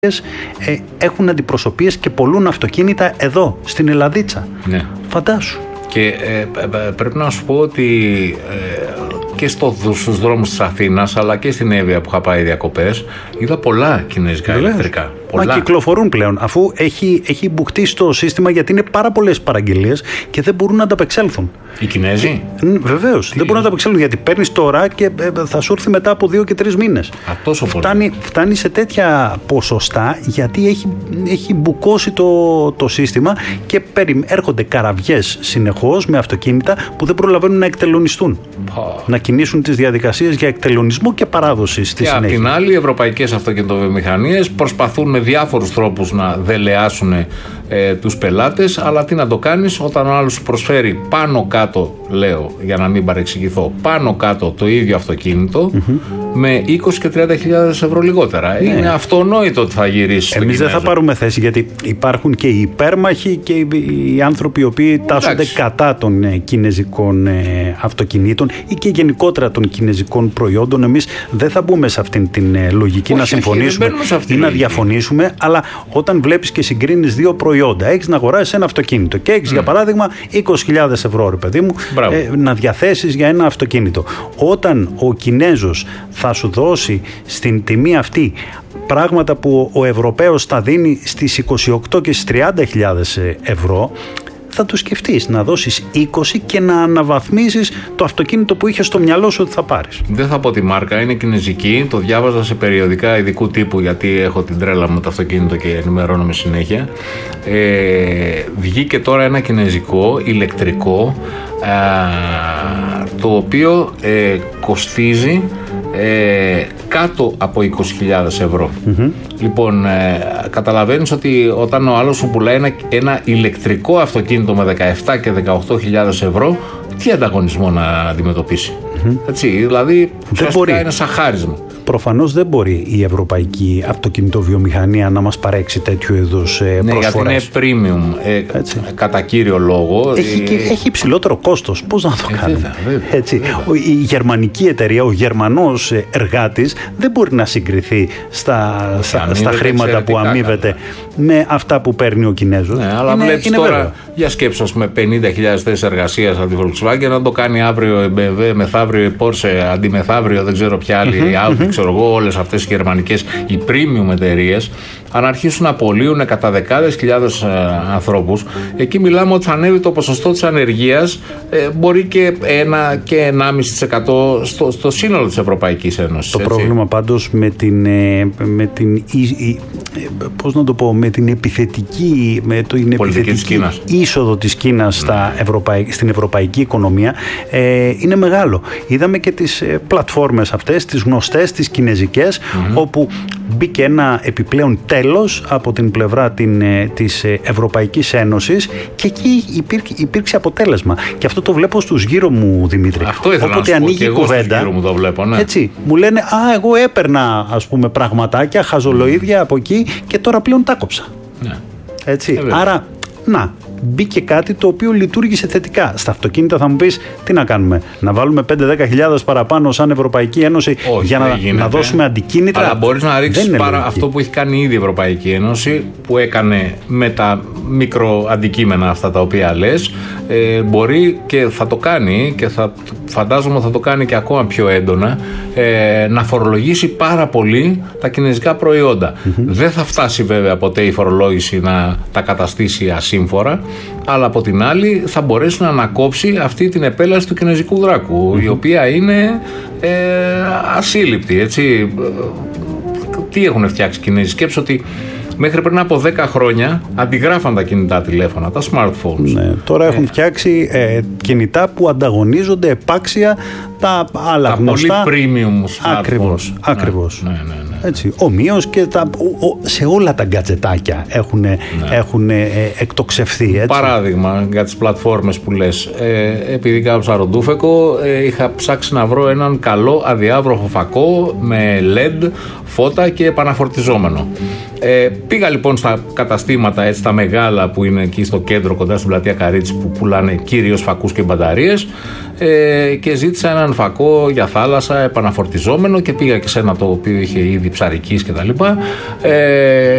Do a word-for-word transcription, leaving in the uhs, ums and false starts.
Ε, έχουν αντιπροσωπείες και πολλούν αυτοκίνητα εδώ, στην Ελλαδίτσα. Ναι. Φαντάσου. Και ε, πρέπει να σου πω ότι ε, και στο, στους δρόμους της Αθήνας, αλλά και στην Εύβοια που είχα πάει διακοπές, είδα πολλά κινέζικα ηλεκτρικά. Πολλά. Μα κυκλοφορούν πλέον, αφού έχει, έχει μπουχτεί στο σύστημα, γιατί είναι πάρα πολλές παραγγελίες και δεν μπορούν να ανταπεξέλθουν. Οι Κινέζοι? Βεβαίως, δεν μπορούν να ανταπεξέλθουν, γιατί παίρνεις τώρα και θα σου έρθει μετά από δύο και τρεις μήνες. Α, τόσο φτάνει, φτάνει σε τέτοια ποσοστά, γιατί έχει, έχει μπουκώσει το, το σύστημα και περι, έρχονται καραβιές συνεχώς με αυτοκίνητα που δεν προλαβαίνουν να εκτελονιστούν. Oh. Να κινήσουν τις διαδικασίες για εκτελονισμό και παράδοση στη και συνέχεια. Και απ' την άλλη, οι ευρωπαϊκές αυτοκινητοβιομηχανίες προσπαθούν με διάφορους τρόπους να δελεάσουν ε, τους πελάτες, αλλά τι να το κάνεις όταν ο άλλος σου προσφέρει πάνω κάτω, λέω για να μην παρεξηγηθώ, πάνω κάτω το ίδιο αυτοκίνητο mm-hmm. με είκοσι και τριάντα χιλιάδες ευρώ λιγότερα. Ναι. Είναι αυτονόητο ότι θα γυρίσει. Εμείς δεν θα πάρουμε θέση, γιατί υπάρχουν και οι υπέρμαχοι και οι άνθρωποι οι οποίοι τάσσονται Εντάξει. κατά των ε, κινέζικων ε, αυτοκινήτων ή και γενικότερα των κινέζικων προϊόντων. Εμείς δεν θα μπούμε σε αυτήν την ε, λογική. Όχι, να συμφωνήσουμε ή να διαφωνήσουμε, αλλά όταν βλέπεις και συγκρίνεις δύο προϊόντα, έχεις να αγοράσεις ένα αυτοκίνητο και έχεις mm. για παράδειγμα είκοσι χιλιάδες ευρώ, ρε παιδί μου, ε, να διαθέσεις για ένα αυτοκίνητο. Όταν ο Κινέζος θα σου δώσει στην τιμή αυτή πράγματα που ο Ευρωπαίος θα δίνει στις είκοσι οκτώ και στις τριάντα χιλιάδες ευρώ, θα το σκεφτείς να δώσεις είκοσι και να αναβαθμίσεις το αυτοκίνητο που είχες στο μυαλό σου ότι θα πάρεις. Δεν θα πω τη μάρκα, είναι κινεζική, το διάβαζα σε περιοδικά ειδικού τύπου, γιατί έχω την τρέλα μου με το αυτοκίνητο και ενημερώνομαι συνέχεια. Ε, βγήκε τώρα ένα κινεζικό ηλεκτρικό, ε, το οποίο ε, κοστίζει Ε, κάτω από είκοσι χιλιάδες ευρώ. Mm-hmm. Λοιπόν, ε, καταλαβαίνεις ότι όταν ο άλλος σου πουλάει ένα, ένα ηλεκτρικό αυτοκίνητο με δεκαεπτά και δεκαοκτώ χιλιάδες ευρώ, τι ανταγωνισμό να αντιμετωπίσει. Mm-hmm. Έτσι, δηλαδή ουσιαστικά είναι σαν χάρισμα. Προφανώς δεν μπορεί η ευρωπαϊκή αυτοκινητοβιομηχανία να μας παρέξει τέτοιου είδους ε, ναι, προσφορές. Γιατί είναι premium ε, κατά κύριο λόγο. Έχει, και, έχει υψηλότερο κόστος. Πώς να το ε, κάνουμε. Βέβαια, βέβαια, Έτσι. βέβαια. Η γερμανική εταιρεία, ο Γερμανός εργάτης δεν μπορεί να συγκριθεί στα, στα, στα χρήματα που αμείβεται με αυτά που παίρνει ο Κινέζος. Ναι, αλλά είναι, βλέπεις είναι τώρα, βέβαιο. για σκέψου με πενήντα χιλιάδες θέσεις εργασίας από τη Volkswagen, να το κάνει αύριο η μπι εμ ντάμπλιου, μεθαύριο η Porsche, αντιμεθαύριο δεν ξέρω ποια άλλη, η Audi, ξέρω εγώ, όλες αυτές οι γερμανικές, οι premium εταιρείες, αν αρχίσουν να απολύουν κατά δεκάδες χιλιάδες ε, ανθρώπους, εκεί μιλάμε ότι θα ανέβει το ποσοστό της ανεργίας, ε, μπορεί και ένα και ενάμιση τοις εκατό στο, στο σύνολο της Ευρωπαϊκής Ένωσης. Το έτσι. πρόβλημα πάντως με την, με την, πώς να το πω, με την επιθετική, με το, την επιθετική της Κίνας. είσοδο της Κίνας mm. στα Ευρωπαϊ, στην ευρωπαϊκή οικονομία ε, είναι μεγάλο. Είδαμε και τις ε, πλατφόρμες αυτές, τις γνωστές, τις κινεζικές, mm-hmm. όπου μπήκε ένα επιπλέον τέλος από την πλευρά την, της Ευρωπαϊκής Ένωσης και εκεί υπήρξε, υπήρξε αποτέλεσμα. Και αυτό το βλέπω στους γύρω μου, Δημήτρη. Αυτό ήθελα Όποτε να σου πω, ανοίγει και η εγώ κουβέντα, στους γύρω μου το βλέπω, ναι. Έτσι, μου λένε, α, εγώ έπαιρνα, ας πούμε, πραγματάκια, χαζολογίδια mm. από εκεί και τώρα πλέον τα κόψα. Ναι. Έτσι, ε, άρα, να, μπήκε κάτι το οποίο λειτουργήσε θετικά. Στα αυτοκίνητα θα μου πεις, τι να κάνουμε, να βάλουμε πέντε με δέκα χιλιάδες παραπάνω σαν Ευρωπαϊκή Ένωση? Όχι, για να, να δώσουμε αντικίνητρα? Αλλά μπορείς να ρίξεις παρά αυτό που έχει κάνει ήδη η Ευρωπαϊκή Ένωση, που έκανε με τα μικροαντικείμενα αυτά τα οποία λες, ε, μπορεί και θα το κάνει και θα, φαντάζομαι θα το κάνει και ακόμα πιο έντονα, ε, να φορολογήσει πάρα πολύ τα κινεζικά προϊόντα. Mm-hmm. Δεν θα φτάσει βέβαια ποτέ η φορολόγηση να τα καταστήσει ασύμφορα, αλλά από την άλλη θα μπορέσει να ανακόψει αυτή την επέλαση του κινεζικού δράκου, mm-hmm. η οποία είναι ε, ασύλληπτη, έτσι. Τι έχουν φτιάξει οι Κινέζοι? Σκέψου ότι μέχρι πριν από δέκα χρόνια αντιγράφαν τα κινητά τηλέφωνα, τα smartphones. Ναι, τώρα έχουν φτιάξει ε, κινητά που ανταγωνίζονται επάξια τα άλλα τα γνωστά. Πολύ premium smartphones. Ακριβώς, ακριβώς. Ναι, ναι, ναι, ναι. Έτσι, ομοίως και τα, ο, ο, σε όλα τα γκατζετάκια έχουν, ναι. έχουν ε, εκτοξευθεί. Έτσι. Παράδειγμα για τις πλατφόρμες που λες, ε, επειδή κάψα ροντούφεκο, ε, είχα ψάξει να βρω έναν καλό αδιάβροχο φακό με ελ ι ντι, φώτα και επαναφορτιζόμενο. Ε, πήγα λοιπόν στα καταστήματα, έτσι, τα μεγάλα που είναι εκεί στο κέντρο κοντά στην πλατεία Καρίτσι, που πουλάνε κυρίως φακούς και μπαταρίες, ε, και ζήτησα έναν φακό για θάλασσα επαναφορτιζόμενο και πήγα και σε ένα το οποίο είχε ήδη ψαρικής κτλ. Ε,